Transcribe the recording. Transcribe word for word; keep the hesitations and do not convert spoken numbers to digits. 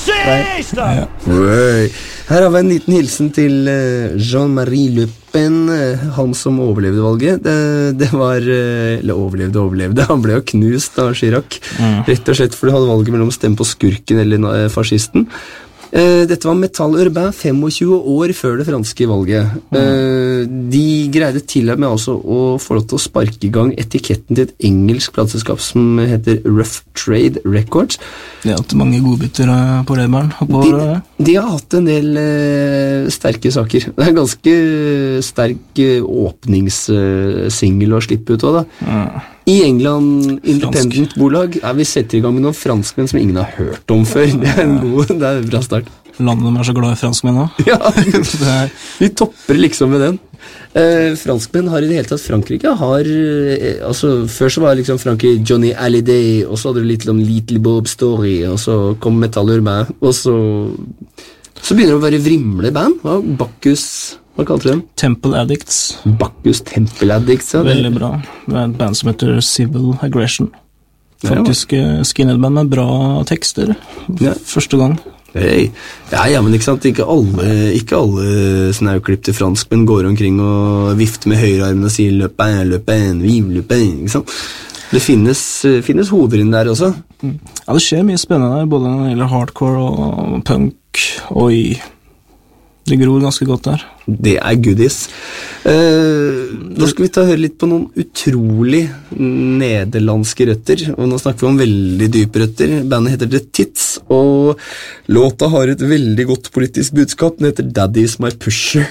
fascist! Ja. Her har vi en liten hilsen til Jean-Marie Le Pen, han som overlevde valget. Det, det var, eller overlevde, overlevde. Han ble jo knust av Chirac, mm. rett og slett fordi han hadde valget mellom å stemme på skurken eller fascisten. Dette var Metal Urbain, tjuefem år før det franske valget. Mm. De greide til og med altså å få lov til å sparke i gang etiketten til et engelsk plateselskap som heter Rough Trade Records. De har hatt mange godbiter på Redbarn. De, de har hatt en del uh, sterke saker. Det er en ganske sterk uh, åpningssingel uh, å slippe ut av da. Mm. I England Independent-bolag er vi setter i gang med noen franskmenn som ingen har hørt om før. Det er en god, det er en bra start. Landet er så glad i franskmenn også. Ja, vi topper liksom med den. Eh, franskmenn har i det hele tatt Frankrike har, eh, altså før så var liksom Frankrike Johnny Hallyday, og så hadde du litt om Little Bob Story, og så kom Metal Urbain, og så så begynner det å være vrimle band. Ja, Bacchus, hva kalte du dem? Temple Addicts. Bacchus Temple Addicts, ja. Veldig bra. Det er et band som heter Civil Aggression. Faktisk ja, skinhead-band med bra tekster. Ja. Første gang. Hey. Ja, ja, men ikke sant, ikke alle, ikke alle snauklippte franskmenn går omkring og vifter med høyrearmen og sier Le Pen, Le Pen, vive Le Pen, ikke sant? Det finnes, finnes hoder inn der også. Ja, det skjer mye spennende der, både når det gjelder hardcore og punk, og i det gror ganske godt der. Det er goodies. Eh, nå skal vi ta og høre litt på noen utrolig nederlandske røtter, og nå snakker vi om veldig dype røtter. Bandet heter The Tits, og låta har et veldig godt politisk budskap. Den heter Daddy's My Pusher.